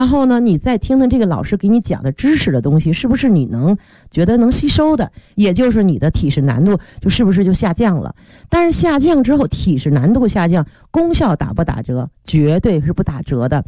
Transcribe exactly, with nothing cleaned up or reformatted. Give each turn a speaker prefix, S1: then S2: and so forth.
S1: 然后呢，你再听听这个老师给你讲的知识的东西，是不是你能觉得能吸收的？也就是你的体式难度就是不是就下降了？但是下降之后，体式难度下降，功效打不打折？绝对是不打折的。